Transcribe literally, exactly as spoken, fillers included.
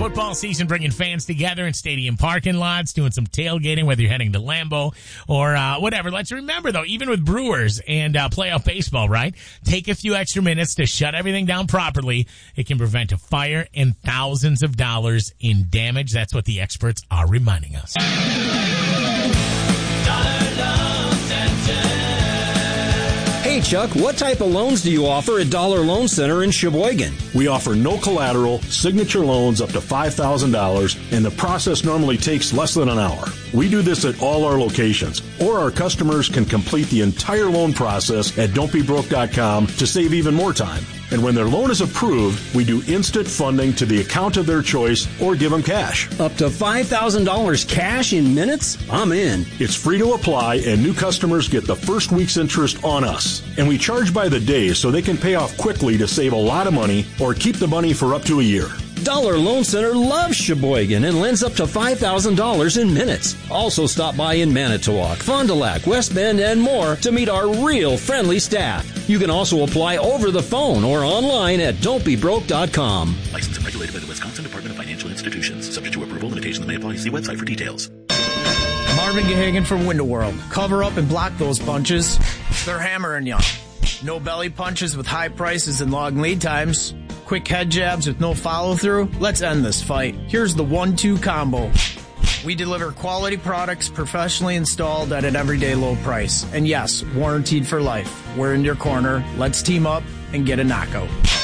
Football season bringing fans together in stadium parking lots, doing some tailgating, whether you're heading to Lambeau or uh, whatever. Let's remember, though, even with Brewers and uh, playoff baseball, right? Take a few extra minutes to shut everything down properly. It can prevent a fire and thousands of dollars in damage. That's what the experts are reminding us. Hey, Chuck, what type of loans do you offer at Dollar Loan Center in Sheboygan? We offer no collateral, signature loans up to five thousand dollars, and the process normally takes less than an hour. We do this at all our locations, or our customers can complete the entire loan process at don't be broke dot com to save even more time. And when their loan is approved, we do instant funding to the account of their choice or give them cash. Up to five thousand dollars cash in minutes? I'm in. It's free to apply, and new customers get the first week's interest on us. And we charge by the day so they can pay off quickly to save a lot of money or keep the money for up to a year. Dollar Loan Center loves Sheboygan and lends up to five thousand dollars in minutes. Also stop by in Manitowoc, Fond du Lac, West Bend, and more to meet our real friendly staff. You can also apply over the phone or online at don't be broke dot com. Licensed and regulated by the Wisconsin Department of Financial Institutions. Subject to approval, limitations may apply. See website for details. Marvin Gahagan from Window World. Cover up and block those punches. They're hammering you. No belly punches with high prices and long lead times. Quick head jabs with no follow-through? Let's end this fight. Here's the one two combo. We deliver quality products professionally installed at an everyday low price. And yes, warranted for life. We're in your corner. Let's team up and get a knockout.